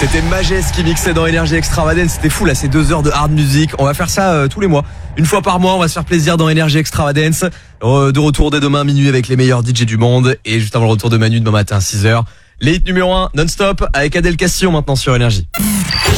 C'était Majest qui mixait dans Énergie Extravagance. C'était fou là, c'est 2 heures de hard music. On va faire ça tous les mois. Une fois par mois, on va se faire plaisir dans Énergie Extravagance. De retour dès demain minuit avec les meilleurs DJ du monde. Et juste avant le retour de Manu demain matin 6h. Les hits numéro 1 non-stop avec Adèle Castillon maintenant sur Énergie.